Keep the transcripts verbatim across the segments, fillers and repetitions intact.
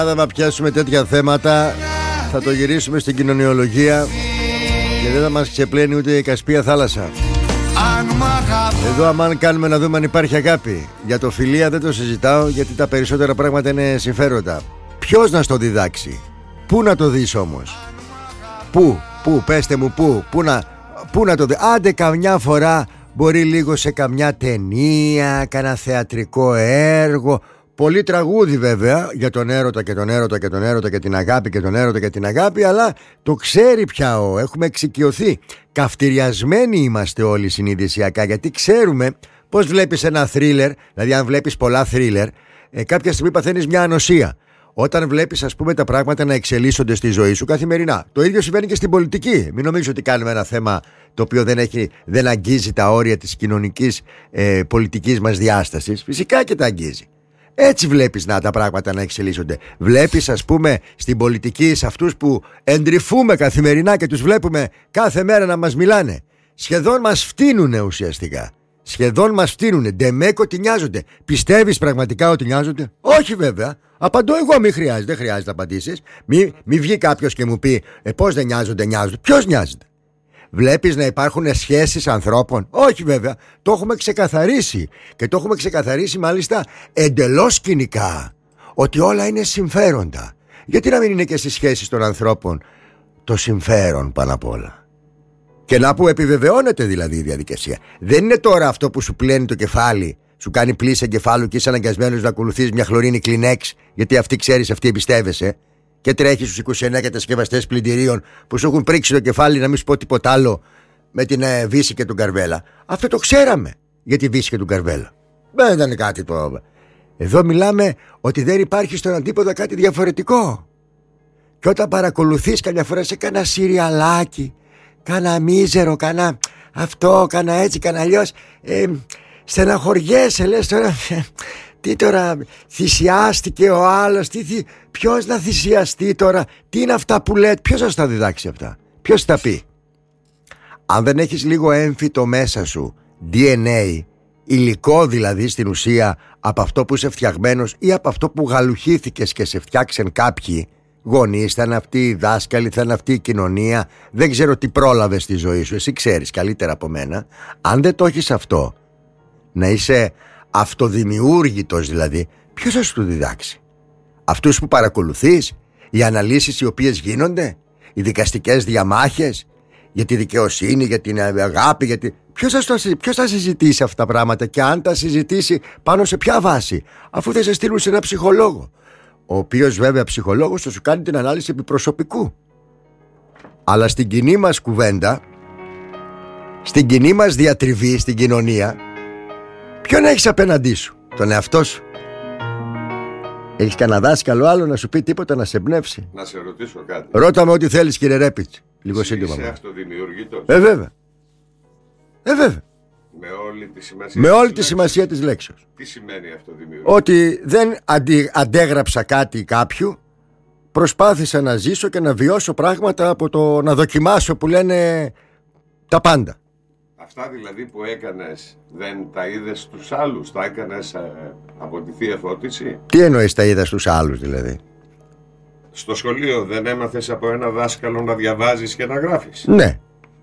Θα πιάσουμε τέτοια θέματα, θα το γυρίσουμε στην κοινωνιολογία και δεν θα μας ξεπλένει ούτε η Κασπία θάλασσα. Εδώ αμάν κάνουμε να δούμε αν υπάρχει αγάπη. Για το φιλία δεν το συζητάω, γιατί τα περισσότερα πράγματα είναι συμφέροντα. Ποιος να στο διδάξει? Πού να το δεις όμως? Πού, πού, πέστε μου πού, πού να, πού να το δεις? Άντε καμιά φορά μπορεί λίγο σε καμιά ταινία, κανένα θεατρικό έργο. Πολύ τραγούδι βέβαια για τον έρωτα και τον έρωτα και τον έρωτα και την αγάπη και τον έρωτα και την αγάπη, αλλά το ξέρει πια ο, έχουμε εξοικειωθεί. Καυτηριασμένοι είμαστε όλοι συνειδησιακά, γιατί ξέρουμε πως βλέπεις ένα θρίλερ, δηλαδή αν βλέπεις πολλά θρίλερ, ε, κάποια στιγμή παθαίνεις μια ανοσία. Όταν βλέπεις, ας πούμε, τα πράγματα να εξελίσσονται στη ζωή σου καθημερινά. Το ίδιο συμβαίνει και στην πολιτική. Μην νομίζεις ότι κάνουμε ένα θέμα το οποίο δεν, έχει, δεν αγγίζει τα όρια της κοινωνικής ε, πολιτικής μας διάστασης. Φυσικά και τα αγγίζει. Έτσι βλέπεις να τα πράγματα να εξελίσσονται. Βλέπεις, ας πούμε, στην πολιτική, σε αυτούς που εντρυφούμε καθημερινά και τους βλέπουμε κάθε μέρα να μας μιλάνε. Σχεδόν μας φτύνουνε ουσιαστικά. Σχεδόν μας φτύνουνε. Ντεμέκο ότι νοιάζονται. Πιστεύεις πραγματικά ότι νοιάζονται? Όχι βέβαια. Απαντώ εγώ, μη χρειάζεται. Δεν χρειάζεται να απαντήσεις. Μη, μη βγει κάποιος και μου πει ε, πώς δεν νοιάζονται, νοιάζονται. Ποιος νοιάζεται? Βλέπεις να υπάρχουν σχέσεις ανθρώπων? Όχι βέβαια. Το έχουμε ξεκαθαρίσει. Και το έχουμε ξεκαθαρίσει μάλιστα εντελώς κοινικά. Ότι όλα είναι συμφέροντα. Γιατί να μην είναι και στις σχέσεις των ανθρώπων το συμφέρον πάνω απ' όλα? Και να που επιβεβαιώνεται δηλαδή η διαδικασία. Δεν είναι τώρα αυτό που σου πλένει το κεφάλι, σου κάνει πλήση εγκεφάλου και είσαι αναγκασμένος να ακολουθείς μια χλωρίνη Kleenex, γιατί αυτή ξέρεις, αυτή εμπιστεύεσαι. Και τρέχει στους είκοσι εννέα κατασκευαστές πλυντηρίων που σου έχουν πρίξει το κεφάλι, να μην σου πω τίποτα άλλο, με την ε, Βύση και τον Καρβέλα. Αυτό το ξέραμε για τη Βύση και τον Καρβέλα. Δεν ήταν κάτι το. Εδώ μιλάμε ότι δεν υπάρχει στον αντίποδα κάτι διαφορετικό. Και όταν παρακολουθείς καμιά φορά σε κάνα σιριαλάκι, κάνα μίζερο, κάνα αυτό, κάνα έτσι, κάνα αλλιώς, ε, στεναχωριέσαι, λες τώρα. Τι τώρα, θυσιάστηκε ο άλλος, τι, θυ... ποιος να θυσιαστεί τώρα? Τι είναι αυτά που λέτε? Ποιος θα στα διδάξει αυτά? Ποιος θα πει? Αν δεν έχεις λίγο έμφυτο μέσα σου, ντι εν έι, υλικό δηλαδή στην ουσία, από αυτό που είσαι φτιαγμένος ή από αυτό που γαλουχήθηκες και σε φτιάξαν κάποιοι γονείς, θα είναι αυτοί οι δάσκαλοι, θα είναι αυτή η κοινωνία, δεν ξέρω τι πρόλαβες στη ζωή σου, εσύ ξέρεις καλύτερα από μένα. Αν δεν το έχεις αυτό, να είσαι αυτοδημιούργητος δηλαδή, ποιος θα σου το διδάξει? Αυτούς που παρακολουθείς, οι αναλύσεις οι οποίες γίνονται, οι δικαστικές διαμάχες για τη δικαιοσύνη, για την αγάπη, για τη... ποιος, θα στο... ποιος θα συζητήσει αυτά τα πράγματα? Και αν τα συζητήσει, πάνω σε ποια βάση? Αφού θα σε στείλουν σε ένα ψυχολόγο, ο οποίος βέβαια ψυχολόγος θα σου κάνει την ανάλυση επιπροσωπικού. Αλλά στην κοινή μας κουβέντα, στην κοινή μας διατριβή, στην κοινωνία, ποιον έχεις απέναντί σου? Τον εαυτό σου? Έχεις κανένα δάσκαλο άλλο να σου πει τίποτα, να σε εμπνεύσει? Να σε ρωτήσω κάτι. Ρώτα με ό,τι θέλεις, κύριε Ρέπιτς. Λίγο σύντομα. Είσαι αυτοδημιουργητός? Ε βέβαια. Ε βέβαια. Με όλη τη σημασία, με όλη τη σημασία της λέξεως. Τι σημαίνει αυτοδημιουργητός? Ότι δεν αντι, αντέγραψα κάτι κάποιου, προσπάθησα να ζήσω και να βιώσω πράγματα από το να δοκιμάσω, που λένε, τα πάντα. Αυτά δηλαδή που έκανες δεν τα είδες στους άλλους? Τα έκανες ε, από τη Θεία Φώτιση? Τι εννοείς τα είδα στους άλλους δηλαδή? Στο σχολείο δεν έμαθες από ένα δάσκαλο να διαβάζεις και να γράφεις? Ναι.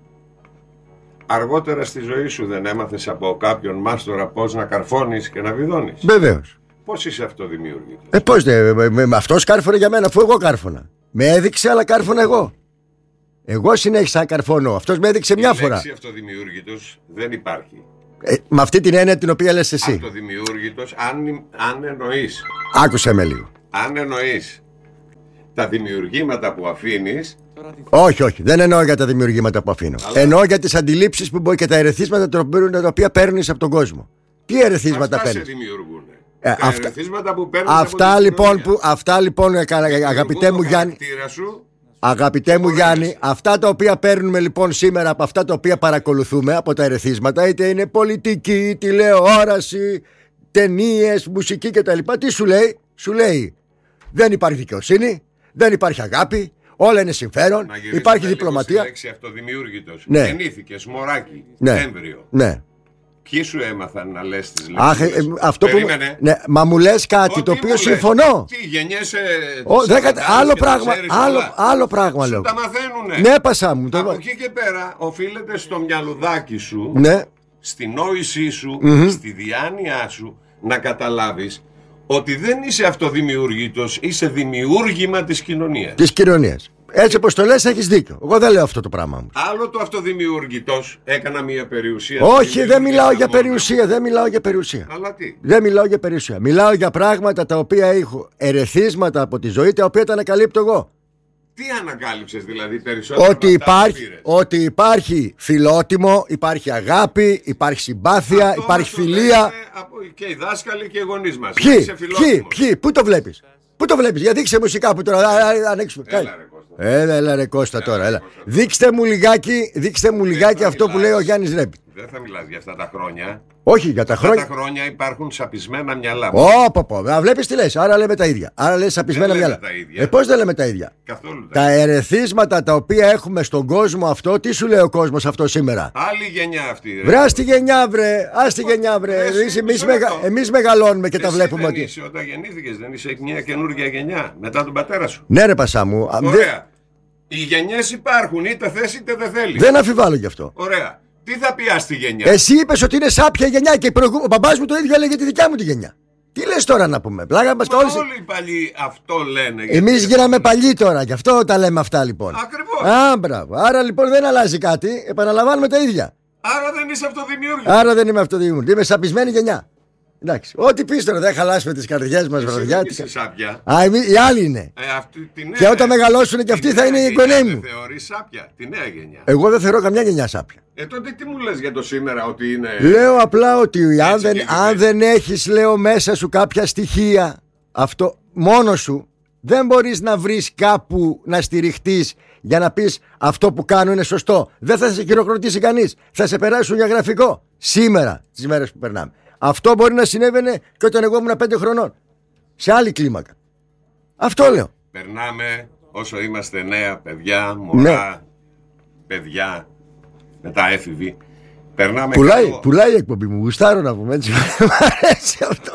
Αργότερα στη ζωή σου δεν έμαθες από κάποιον μάστορα πώς να καρφώνεις και να βιδώνεις? Βεβαίως. Πώς είσαι αυτοδημιούργητος? Ε πώς δε, με, με, με αυτός κάρφωνε για μένα, αφού εγώ κάρφωνα. Με έδειξε, αλλά κάρφωνα εγώ. Εγώ συνέχισα να καρφώνω. Αυτός με έδειξε μια φορά. Η λέξη αυτοδημιούργητος δεν υπάρχει. Ε, με αυτή την έννοια την οποία λες εσύ. Αυτοδημιούργητος, αν, αν εννοείς. Άκουσε με λίγο. Αν εννοείς τα δημιουργήματα που αφήνεις. Όχι, όχι. Δεν εννοώ για τα δημιουργήματα που αφήνω. Αλλά... εννοώ για τις αντιλήψεις που μπορεί και τα ερεθίσματα τα οποία παίρνεις από τον κόσμο. Τι ερεθίσματα παίρνεις? Αυτά σε δημιουργούν. Ε, τα αυτά, ερεθίσματα που παίρνεις αυτά, από λοιπόν, που, αυτά λοιπόν, αγαπητέ μου Γιάννη. Σου, Αγαπητέ μου Γιάννη, αυτά τα οποία παίρνουμε λοιπόν σήμερα από αυτά τα οποία παρακολουθούμε, από τα ερεθίσματα, είτε είναι πολιτική, τηλεόραση, ταινίες, μουσική κτλ. Τι σου λέει? Σου λέει δεν υπάρχει δικαιοσύνη, δεν υπάρχει αγάπη, όλα είναι συμφέρον, υπάρχει διπλωματία. Στη λέξη αυτοδημιούργητος. Ναι. Γεννήθηκες μωράκι, ναι. έμβριο. Ναι. Ποιοι σου έμαθαν να λες τις Αχ, λέξεις? ε, αυτό που, ναι, μα μου λες κάτι. Ό, το οποίο συμφωνώ. Τι γεννιέσαι? Άλλο πράγμα, άλλο, άλλο πράγμα λέω. Τα μαθαίνουνε. Ναι, πάσα μου. Από εκεί και πέρα οφείλεται στο μυαλουδάκι σου, ναι, στη νόησή σου, mm-hmm. στη διάνοιά σου να καταλάβεις ότι δεν είσαι αυτοδημιούργητος, είσαι δημιούργημα της κοινωνίας. Της κοινωνίας. Έτσι όπως το λες έχεις δίκιο. Εγώ δεν λέω αυτό το πράγμα μου. Άλλο το αυτοδημιούργητος, έκανα μια περιουσία. Όχι, δεν μιλάω για περιουσία, δεν μιλάω για περιουσία. Αλλά τι? Δεν μιλάω για περιουσία. Μιλάω για πράγματα τα οποία έχω ερεθίσματα από τη ζωή, τα οποία τα ανακαλύπτω εγώ. Τι ανακάλυψες δηλαδή περισσότερο? Ότι υπάρχει, ότι υπάρχει φιλότιμο, υπάρχει αγάπη, υπάρχει συμπάθεια, αυτό υπάρχει φιλία. Και οι δάσκαλοι και οι γονείς μας. Ποιοι, ποιοι, ποιοι, πού το βλέπεις? Πού το βλέπεις? Για δείξε μου κάπου τώρα. Ανοίξουμε. Έλα ρε Κώστα. Έλα, έλα ρε Κώστα τώρα. Έλα. Δείξτε μου λιγάκι, δείξτε μου λιγάκι αυτό μιλάς, που λέει ο Γιάννης Ρέπη. Δεν θα μιλάς για αυτά τα χρόνια. Όχι, για τα αυτά χρόνια. Τα χρόνια υπάρχουν σαπισμένα μυαλά. Ω, πω, βλέπεις τι λες. Άρα λέμε τα ίδια. Άρα λες σαπισμένα δεν μυαλά. Τα ίδια. Ε, πώς δεν λέμε τα ίδια? Καθόλου. Τα, τα ερεθίσματα τα οποία έχουμε στον κόσμο αυτό, τι σου λέει ο κόσμος αυτό σήμερα? Άλλη γενιά αυτή. Ρε. Βρε, ας τη γενιά, βρε. Ας τη γενιά, βρε. Εμείς μεγα... μεγαλώνουμε και εσύ τα βλέπουμε δεν ότι. Είσαι, όταν γεννήθηκες, δεν είσαι μια καινούργια γενιά μετά τον πατέρα σου? Ναι, ρε πασά μου. Ωραία. Οι γενιές υπάρχουν, είτε θες είτε δεν θέλεις. Δεν αμφιβάλλω γι' αυτό. Ωραία. Τι θα πει στη γενιά? Εσύ είπες ότι είναι σάπια γενιά και προηγου... ο μπαμπάς μου το ίδιο έλεγε τη δικιά μου τη γενιά. Τι λες τώρα να πούμε? Πλάκα μας τα όλοι. Όλοι οι παλιοί αυτό λένε. Εμείς γίναμε παλιοί τώρα, γι' αυτό τα λέμε αυτά λοιπόν. Ακριβώς. Α, μπράβο. Άρα λοιπόν δεν αλλάζει κάτι, επαναλαμβάνουμε τα ίδια. Άρα δεν είσαι αυτοδημιούργητος. Άρα δεν είμαι αυτοδημιούργητος. Είμαι σαπισμένη γενιά. Εντάξει. Ό,τι πεις τώρα, δεν χαλάσουμε τις καρδιές μας, βραδιά. Είσαι σάπια. Α, οι άλλοι είναι. Ε, αυτή, τη νέα, και όταν μεγαλώσουν και αυτοί θα είναι οι εγγονέοι μου. Δεν θεωρείς σάπια, τη νέα γενιά? Εγώ δεν θεωρώ καμιά γενιά σάπια. Ε, τότε τι μου λες για το σήμερα, ότι είναι. Λέω απλά ότι αν δεν, αν δεν έχεις, λέω, μέσα σου κάποια στοιχεία, αυτό μόνο σου, δεν μπορείς να βρεις κάπου να στηριχτείς για να πεις αυτό που κάνω είναι σωστό. Δεν θα σε χειροκροτήσει κανείς. Θα σε περάσουν για γραφικό. Σήμερα, τις μέρες που περνάμε. Αυτό μπορεί να συνέβαινε και όταν εγώ ήμουν πέντε χρονών. Σε άλλη κλίμακα. Αυτό λέω. Περνάμε όσο είμαστε νέα παιδιά, μωρά, ναι. παιδιά, μετά έφηβοι. Περνάμε πουλάει, καλό... πουλάει η εκπομπή μου. Γουστάρω να πούμε έτσι. Μ' αρέσει αυτό.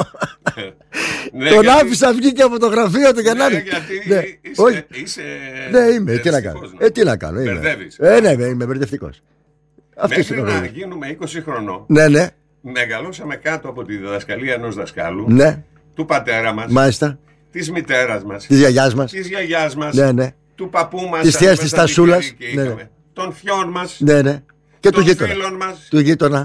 ναι, τον γιατί... άφησα βγήκε από το γραφείο του για να ναι, είναι. γιατί ναι. είσαι, Όχι. είσαι... Ναι, είμαι. Τι να κάνω. Ε, τι να κάνω. Μπερδεύεις. Ε, ναι, είμαι μπερδευτικός. Μέχρι να γίνουμε είκοσι χρονών. Ναι, ναι. Μεγαλώσαμε κάτω από τη διδασκαλία ενός δασκάλου. Ναι. Του πατέρα μας. Μάλιστα. Της μητέρας μας. Της γιαγιάς μας. Της γιαγιάς μας. Ναι, ναι. Του παππού μας. Της θείας της Τασούλας. Ναι, ναι. Των θειών μας. Ναι, ναι. Και του γείτονα. Μας. Του γείτονα.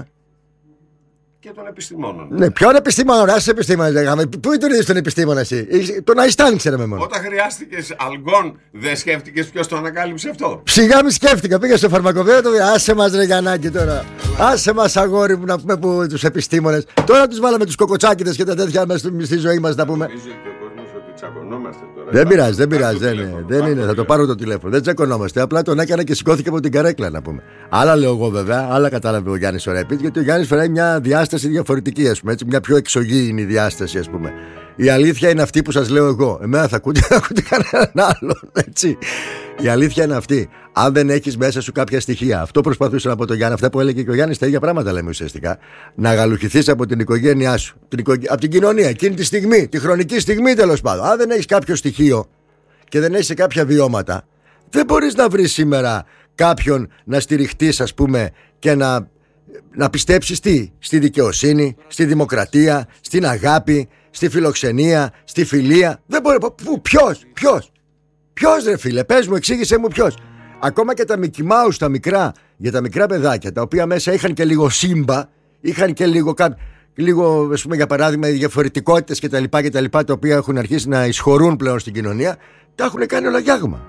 Και των επιστημόνων. Ναι, ποιον επιστήμονα, άσε επιστήμονα λέγαμε. Πού τον είδες τον επιστήμονα εσύ? Τον Αϊστάν ξέραμε μόνο. Όταν χρειάστηκες αλγόν, δεν σκέφτηκες ποιος το ανακάλυψε αυτό? Σιγά μη σκέφτηκα. Πήγα στο φαρμακοποιό, το άσε μας ρε Γιαννάκη τώρα. Άσε μας αγόρι μου να πούμε που τους επιστήμονες. Τώρα τους βάλαμε τους κοκοτσάκιδες και τα τέτοια μέσα στη ζωή μας να πούμε. Νομίζω και ο κόσμος ότι τσακωνόμαστε τώρα. Δεν πειράζει, δεν πειράζει. Δεν, είναι, δεν είναι, θα το πάρω το τηλέφωνο. Δεν τσακωνόμαστε. Απλά τον έκανα και σηκώθηκε από την καρέκλα να πούμε. Άλλα λέω εγώ βέβαια, άλλα κατάλαβε ο Γιάννης ο Ρέπης, γιατί ο Γιάννης φέρνει μια διάσταση διαφορετική, ας πούμε, έτσι, μια πιο εξωγήινη διάσταση, ας πούμε. Η αλήθεια είναι αυτή που σας λέω εγώ. Εμένα θα ακούτε, θα ακούτε κανέναν άλλον, έτσι. Η αλήθεια είναι αυτή. Αν δεν έχεις μέσα σου κάποια στοιχεία, αυτό προσπαθούσα να πω τον Γιάννη, αυτά που έλεγε και ο Γιάννης, τα ίδια πράγματα λέμε ουσιαστικά. Να γαλουχηθείς από την οικογένειά σου, την οικογέ... από την κοινωνία, εκείνη τη στιγμή, τη χρονική στιγμή τέλος πάντων. Αν δεν έχεις κάποιο στοιχείο και δεν έχεις κάποια βιώματα, δεν μπορείς να βρεις σήμερα κάποιον να στηριχτείς, ας πούμε, και να, να πιστέψεις τι? Στη δικαιοσύνη, στη δημοκρατία, στην αγάπη, στη φιλοξενία, στη φιλία. Δεν μπορεί. Πού, ποιος, ποιος, ποιος ρε φίλε, πες μου, εξήγησέ μου ποιος. Ακόμα και τα Mickey Mouse, τα μικρά, για τα μικρά παιδάκια, τα οποία μέσα είχαν και λίγο σύμπα, είχαν και λίγο, λίγο ας πούμε, για παράδειγμα, διαφορετικότητες κτλ, κτλ, τα οποία έχουν αρχίσει να εισχωρούν πλέον στην κοινωνία, τα έχουν κάνει όλα γιάγμα.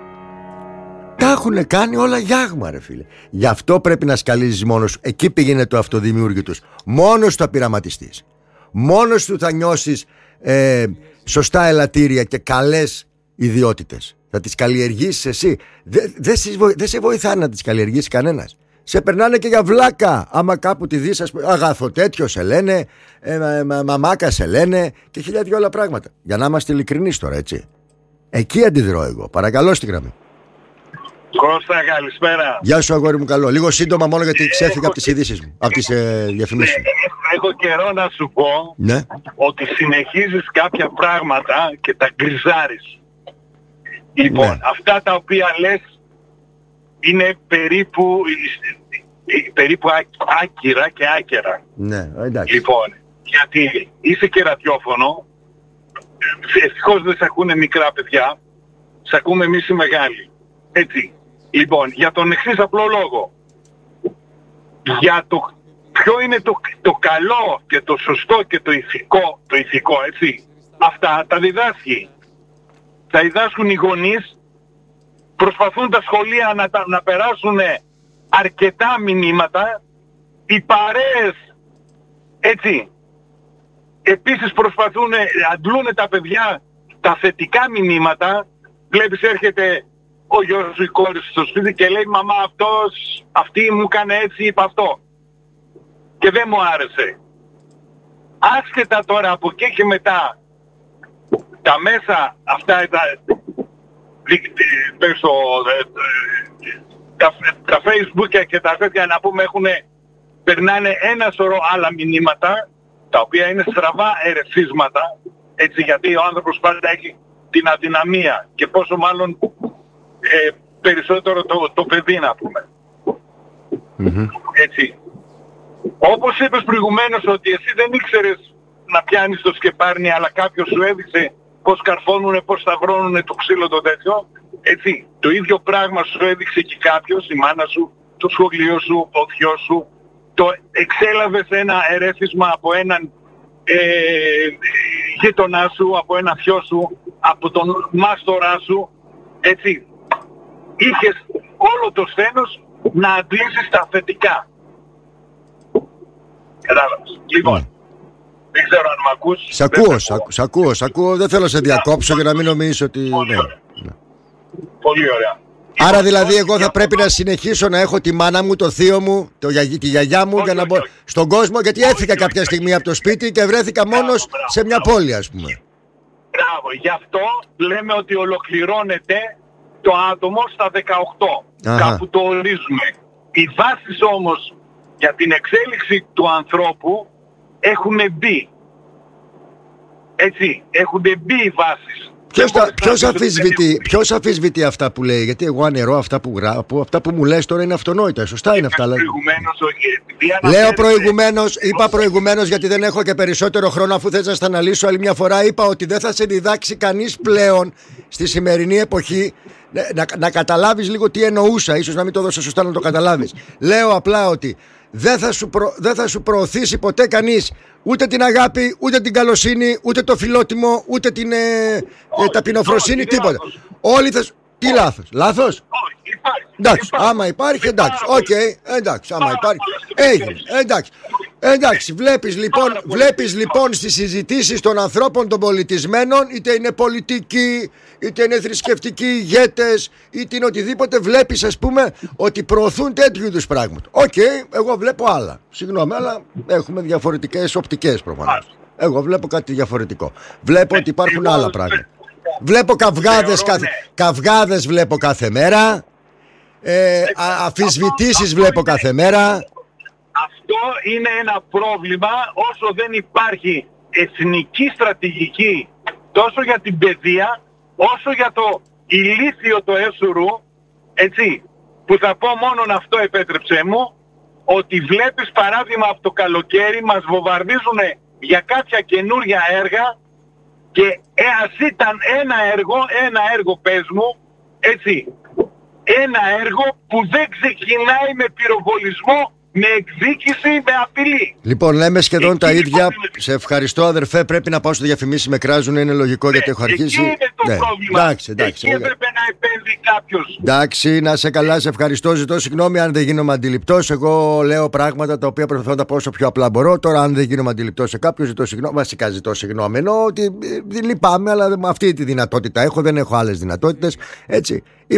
Τα έχουν κάνει όλα γιάγμα, ρε φίλε. Γι' αυτό πρέπει να σκαλίζεις μόνος σου. Εκεί πήγαινε το αυτοδημιούργητος. Μόνος του θα πειραματιστείς. Μόνος του θα νιώσεις ε, σωστά ελαττήρια και καλές ιδιότητες. Θα τις καλλιεργήσεις εσύ. Δεν δε δε σε βοηθάει να τις καλλιεργήσει κανένας. Σε περνάνε και για βλάκα. Άμα κάπου τη δεις, ας πούμε, αγαθό τέτοιο σε λένε, ε, μα, μα, μαμάκα σε λένε και χιλιά δυο άλλα πράγματα. Για να είμαστε ειλικρινείς τώρα, έτσι. Εκεί αντιδρώ εγώ. Παρακαλώ στη γραμμή. Κώστα, καλησπέρα. Γεια σου, αγόρι μου, καλό. Λίγο σύντομα μόνο γιατί ξέφυγα από τις ειδήσεις μου, από τις ε, διαφημίσεις μου. Έχω καιρό να σου πω ναι. ότι συνεχίζεις κάποια πράγματα και τα γκριζάρεις. Λοιπόν, ναι. αυτά τα οποία λες είναι περίπου, περίπου άκυρα και άκερα. Ναι, εντάξει. Λοιπόν, γιατί είσαι και ραδιόφωνο, ευτυχώς δεν σε ακούνε μικρά παιδιά, σε ακούμε εμείς οι μεγάλοι. Έτσι. Λοιπόν, για τον εξής απλό λόγο. Για το ποιο είναι το, το καλό και το σωστό και το ηθικό, το ηθικό, έτσι. Αυτά τα διδάσκει. Τα διδάσκουν οι γονείς, προσπαθούν τα σχολεία να, να περάσουν αρκετά μηνύματα, οι παρέες, έτσι. Επίσης προσπαθούν, αντλούν τα παιδιά τα θετικά μηνύματα. Βλέπεις έρχεται ο γιος σου, η κόρη σου στο σπίτι και λέει «Μαμά, αυτός, αυτή μου έκανε έτσι, είπε αυτό». Και δεν μου άρεσε. Άσχετα τώρα από εκεί και μετά, τα μέσα αυτά, τα, πες το, τα, τα Facebook και τα τέτοια να πούμε έχουν, περνάνε ένα σωρό άλλα μηνύματα, τα οποία είναι στραβά ερεθίσματα, έτσι, γιατί ο άνθρωπος πάντα έχει την αδυναμία και πόσο μάλλον ε, περισσότερο το, το παιδί να πούμε. Mm-hmm. Έτσι. Όπως είπες προηγουμένως ότι εσύ δεν ήξερες να πιάνεις το σκεπάρνι, αλλά κάποιος σου έδειξε πώς καρφώνουνε, πώς σταυρώνουνε το ξύλο το τέτοιο. Έτσι. Το ίδιο πράγμα σου έδειξε και κάποιος, η μάνα σου, το σχολείο σου, ο θειός σου. Το εξέλαβες ένα ερέθισμα από έναν ε, γείτονά σου, από ένα θειό σου, από τον μάστορά σου. Έτσι. Είχες όλο το σθένος να αντλήσεις τα θετικά. Κατάλαβες. Λοιπόν, δεν ξέρω αν μ' ακούς. Σ' ακούω, σ' ακούω, σ' ακούω, σ' ακούω. Δεν θέλω να σε διακόψω για να μην νομίζεις ότι... Πολύ ναι. ωραία. Ναι. Πολύ ωραία. Άρα δηλαδή εγώ θα πρέπει να συνεχίσω να έχω τη μάνα μου, το θείο μου, το, τη γιαγιά μου, όχι, για να μπω στον κόσμο, γιατί έφυγα κάποια στιγμή από το σπίτι και βρέθηκα μόνος σε μια πόλη, ας πούμε. Μπράβο, γι' αυτό λέμε ότι ολοκληρώνεται το άτομο στα δεκαοκτώ. Αχα. Κάπου το ορίζουμε. Οι βάσεις όμως για την εξέλιξη του ανθρώπου έχουν μπει. Έτσι, έχουν μπει οι βάσεις. Ποιος, τα, ποιος, αφισβητεί, ποιος αφισβητεί αυτά που λέει? Γιατί εγώ ανερώ αυτά που γράφω, αυτά που μου λες τώρα είναι αυτονόητα. Σωστά είναι αυτά. Λέω προηγουμένως, είπα προηγουμένως γιατί δεν έχω και περισσότερο χρόνο, αφού θες να στα αναλύσω άλλη μια φορά. Είπα ότι δεν θα σε διδάξει κανείς πλέον στη σημερινή εποχή να, να καταλάβεις λίγο τι εννοούσα. Ίσως να μην το δώσω σωστά να το καταλάβεις. Λέω απλά ότι δεν θα σου, προ, δεν θα σου προωθήσει ποτέ κανείς ούτε την αγάπη, ούτε την καλοσύνη, ούτε το φιλότιμο, ούτε την ε, ε, ταπεινοφροσύνη, τίποτα. Όλοι θα σου... Τι λάθος? Λάθος? Όχι, υπάρχει. Εντάξει, υπάρχει. Άμα υπάρχει, εντάξει. Οκ, okay, εντάξει, άμα υπάρχει. Έγινε, εντάξει. Εντάξει, βλέπεις λοιπόν, βλέπεις λοιπόν στις συζητήσεις των ανθρώπων των πολιτισμένων, είτε είναι πολιτικοί, είτε είναι θρησκευτικοί ηγέτες, είτε είναι οτιδήποτε, βλέπεις ας πούμε ότι προωθούν τέτοιου είδους πράγματα. Οκ, okay, εγώ βλέπω άλλα. Συγγνώμη, αλλά έχουμε διαφορετικές οπτικές προφανώς. Εγώ βλέπω κάτι διαφορετικό. Βλέπω ότι υπάρχουν άλλα πράγματα. Βλέπω καυγάδες, κάθε, καυγάδες βλέπω κάθε μέρα, ε, αφισβητήσεις βλέπω κάθε μέρα. Αυτό είναι ένα πρόβλημα όσο δεν υπάρχει εθνική στρατηγική τόσο για την παιδεία όσο για το ηλίθιο το έσουρου, έτσι, που θα πω μόνον αυτό, επέτρεψέ μου, ότι βλέπεις παράδειγμα από το καλοκαίρι μας βομβαρδίζουν για κάποια καινούρια έργα και ε, ας ήταν ένα έργο, ένα έργο πες μου, έτσι, ένα έργο που δεν ξεκινάει με πυροβολισμό, με εκδίκηση, με απειλή. Λοιπόν, λέμε σχεδόν εκεί τα ίδια. είναι... Σε ευχαριστώ, αδερφέ. Πρέπει να πάω στο διαφημίσεις, με κράζουν. Είναι λογικό, ναι, γιατί έχω αρχίσει. Εκεί είναι το ναι. πρόβλημα. Εντάξει, εντάξει, εκεί έπρεπε να επέμβει κάποιος. Εντάξει, να σε καλά, σε ευχαριστώ. Ζητώ συγγνώμη αν δεν γίνομαι αντιληπτός. Εγώ λέω πράγματα τα οποία προσπαθώ να τα πω όσο πιο απλά μπορώ. Τώρα, αν δεν γίνομαι αντιληπτός σε κάποιον, ζητώ συγγνώμη. Βασικά, ζητώ συγγνώμη. Ενώ ότι λυπάμαι, αλλά αυτή τη δυνατότητα έχω. Δεν έχω άλλες δυνατότητες. Έτσι.